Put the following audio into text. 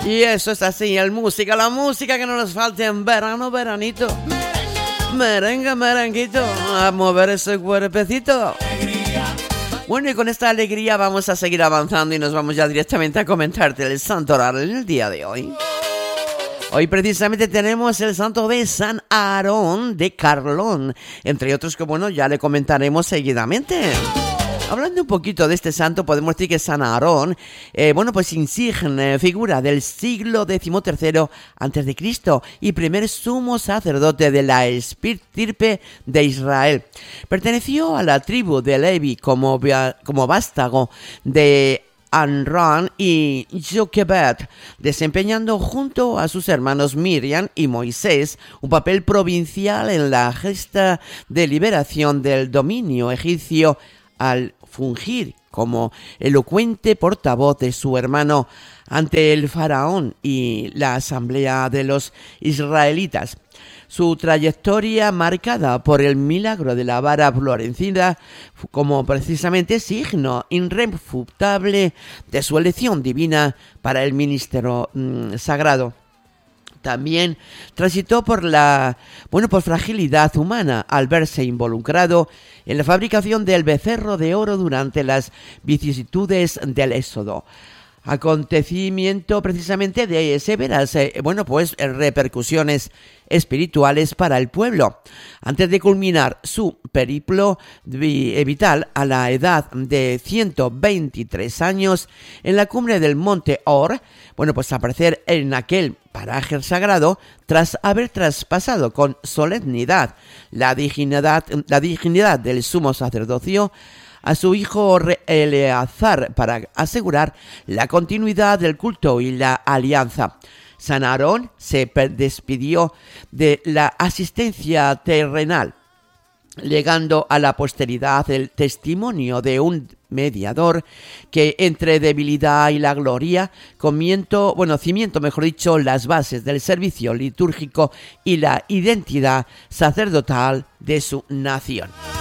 Y eso es así, la música que no nos falte en verano, veranito. Merengue, merenguito, a mover ese cuerpecito. Bueno, y con esta alegría vamos a seguir avanzando y nos vamos ya directamente a comentarte el santo oral en el día de hoy. Hoy precisamente tenemos el santo de San Aarón de Carlón, entre otros que, bueno, ya le comentaremos seguidamente. Hablando un poquito de este santo, podemos decir que San Aarón, pues insigne figura del siglo XIII a.C. y primer sumo sacerdote de la estirpe de Israel. Perteneció a la tribu de Levi como vástago de Amram y Joquebed, desempeñando junto a sus hermanos Miriam y Moisés un papel provincial en la gesta de liberación del dominio egipcio al fungir como elocuente portavoz de su hermano ante el faraón y la asamblea de los israelitas. Su trayectoria, marcada por el milagro de la vara florecida, como precisamente signo irrefutable de su elección divina para el ministerio sagrado. También transitó por fragilidad humana al verse involucrado en la fabricación del becerro de oro durante las vicisitudes del Éxodo. Acontecimiento precisamente de severas repercusiones espirituales para el pueblo, antes de culminar su periplo vital a la edad de 123 años en la cumbre del monte Or, aparecer en aquel paraje sagrado tras haber traspasado con solemnidad la dignidad del sumo sacerdocio a su hijo Eleazar para asegurar la continuidad del culto y la alianza. San Aarón se despidió de la asistencia terrenal, legando a la posteridad el testimonio de un mediador que entre debilidad y la gloria cimentó las bases del servicio litúrgico y la identidad sacerdotal de su nación.